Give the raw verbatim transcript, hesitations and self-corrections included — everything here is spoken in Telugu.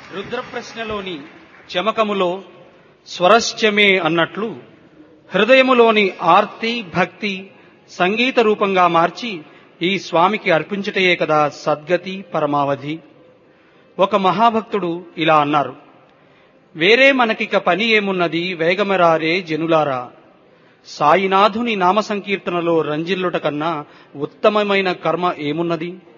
రుద్రప్రశ్నలోని చమకములో స్వరశ్చమే అన్నట్లు హృదయములోని ఆర్తి భక్తి సంగీత రూపంగా మార్చి ఈ స్వామికి అర్పించుటయే కదా సద్గతి పరమావధి. ఒక మహాభక్తుడు ఇలా అన్నారు: వేరే మనకిక పని ఏమున్నది వేగమరారే జనులారా, సాయినాథుని నామ సంకీర్తనలో రంజిల్లుట కన్నా ఉత్తమమైన కర్మ ఏమున్నది.